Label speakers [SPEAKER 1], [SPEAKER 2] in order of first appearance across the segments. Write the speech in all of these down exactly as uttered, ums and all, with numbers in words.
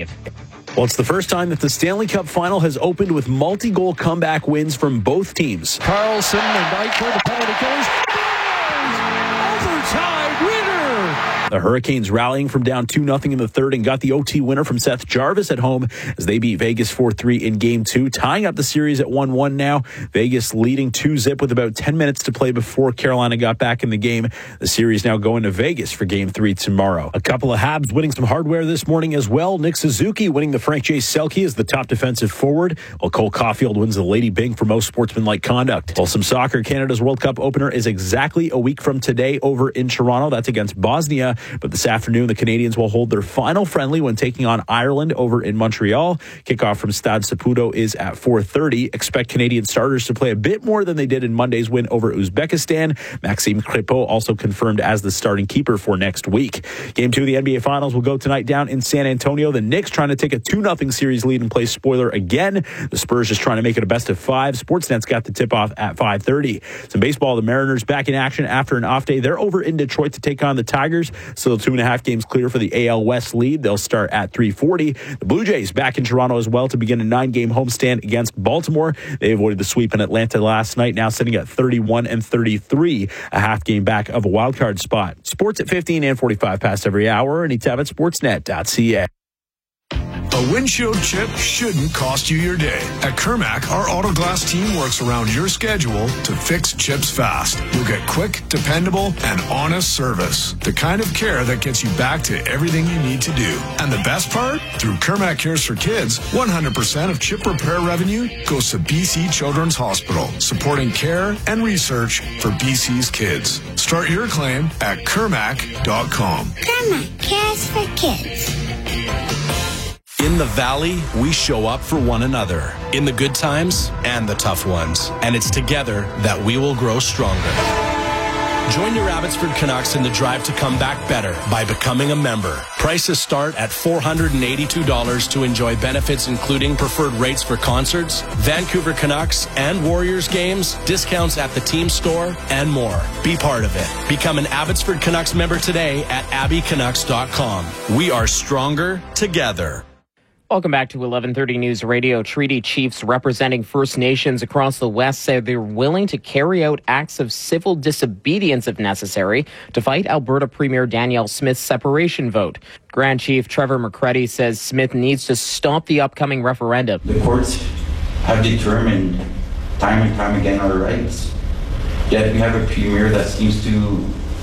[SPEAKER 1] tonight.
[SPEAKER 2] Well, it's the first time that the Stanley Cup final has opened with multi-goal comeback wins from both teams.
[SPEAKER 3] Carlson and Eichler, the penalty goes. Overtime winner!
[SPEAKER 2] The Hurricanes rallying from down two nothing in the third and got the O T winner from Seth Jarvis at home as they beat Vegas four three in Game two, tying up the series at one one now. Vegas leading two zip with about ten minutes to play before Carolina got back in the game. The series now going to Vegas for Game three tomorrow. A couple of Habs winning some hardware this morning as well. Nick Suzuki winning the Frank J. Selke as the top defensive forward, while Cole Caulfield wins the Lady Byng for most sportsmanlike conduct. Well, some soccer. Canada's World Cup opener is exactly a week from today over in Toronto. That's against Bosnia. But this afternoon, the Canadians will hold their final friendly when taking on Ireland over in Montreal. Kickoff from Stade Saputo is at four thirty. Expect Canadian starters to play a bit more than they did in Monday's win over Uzbekistan. Maxime Crépeau also confirmed as the starting keeper for next week. Game two of the N B A Finals will go tonight down in San Antonio. The Knicks trying to take a two nothing series lead and play spoiler again. The Spurs just trying to make it a best of five. Sportsnet's got the tip-off at five thirty. Some baseball, the Mariners back in action after an off day. They're over in Detroit to take on the Tigers. So two and a half games clear for the A L West lead. They'll start at three forty. The Blue Jays back in Toronto as well to begin a nine-game homestand against Baltimore. They avoided the sweep in Atlanta last night, now sitting at thirty-one and thirty-three, a half game back of a wild card spot. Sports at fifteen and forty-five past every hour, anytime at sportsnet dot c a.
[SPEAKER 4] A windshield chip shouldn't cost you your day. At Kermac, our auto glass team works around your schedule to fix chips fast. You'll get quick, dependable, and honest service. The kind of care that gets you back to everything you need to do. And the best part? Through Kermac Cares for Kids, one hundred percent of chip repair revenue goes to B C Children's Hospital, supporting care and research for B C's kids. Start your claim at kermac dot com.
[SPEAKER 5] Kermac Cares for Kids.
[SPEAKER 6] In the Valley, we show up for one another, in the good times and the tough ones. And it's together that we will grow stronger. Join your Abbotsford Canucks in the drive to come back better by becoming a member. Prices start at four hundred eighty-two dollars to enjoy benefits including preferred rates for concerts, Vancouver Canucks and Warriors games, discounts at the team store, and more. Be part of it. Become an Abbotsford Canucks member today at abby canucks dot com. We are stronger together.
[SPEAKER 7] Welcome back to eleven thirty News Radio. Treaty chiefs representing First Nations across the West say they're willing to carry out acts of civil disobedience if necessary to fight Alberta Premier Danielle Smith's separation vote. Grand Chief Trevor McCready says Smith needs to stop the upcoming referendum.
[SPEAKER 8] The courts have determined time and time again our rights. Yet we have a premier that seems to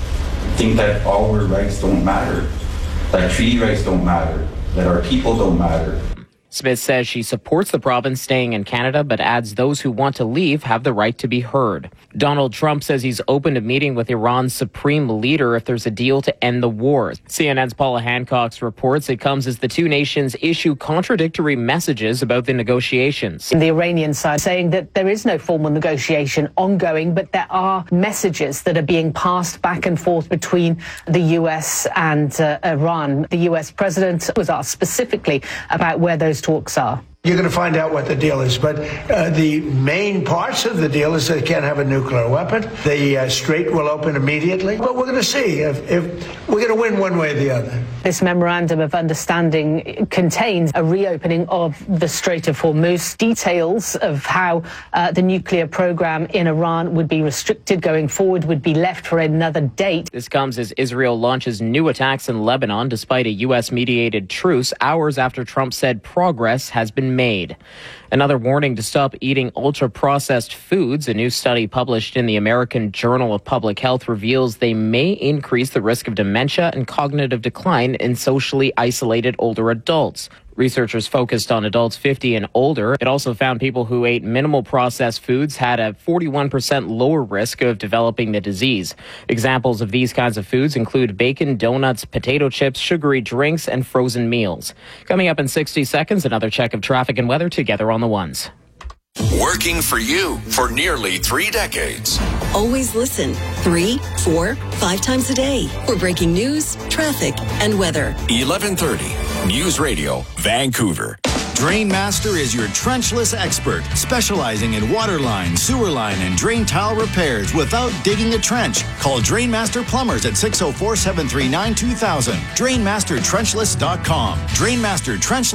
[SPEAKER 8] think that all our rights don't matter, that treaty rights don't matter, that our people don't matter.
[SPEAKER 7] Smith says she supports the province staying in Canada, but adds those who want to leave have the right to be heard. Donald Trump says he's open to meeting with Iran's supreme leader if there's a deal to end the war. C N N's Paula Hancock reports it comes as the two nations issue contradictory messages about the negotiations.
[SPEAKER 9] The Iranian side saying that there is no formal negotiation ongoing, but there are messages that are being passed back and forth between the U S and uh, Iran. The U S president was asked specifically about where those talks are.
[SPEAKER 10] You're going to find out what the deal is, but uh, the main parts of the deal is they can't have a nuclear weapon. The uh, strait will open immediately, but we're going to see if, if we're going to win one way or the other.
[SPEAKER 9] This memorandum of understanding contains a reopening of the Strait of Hormuz, details of how uh, the nuclear program in Iran would be restricted going forward, would be left for another date.
[SPEAKER 7] This comes as Israel launches new attacks in Lebanon despite a U S-mediated truce hours after Trump said progress has been made. Another warning to stop eating ultra-processed foods. A new study published in the American Journal of Public Health reveals they may increase the risk of dementia and cognitive decline in socially isolated older adults. Researchers focused on adults fifty and older. It also found people who ate minimal processed foods had a forty-one percent lower risk of developing the disease. Examples of these kinds of foods include bacon, donuts, potato chips, sugary drinks, and frozen meals. Coming up in sixty seconds, another check of traffic and weather together on the ones.
[SPEAKER 6] Working for you for nearly three decades.
[SPEAKER 11] Always listen three, four, five times a day for breaking news, traffic, and weather.
[SPEAKER 6] eleven thirty News Radio, Vancouver.
[SPEAKER 12] Drainmaster is your trenchless expert, specializing in water line, sewer line, and drain tile repairs without digging a trench. Call Drainmaster Plumbers at six oh four, seven three nine, two thousand. Drainmaster Trenchless dot com. Drainmaster Trenchless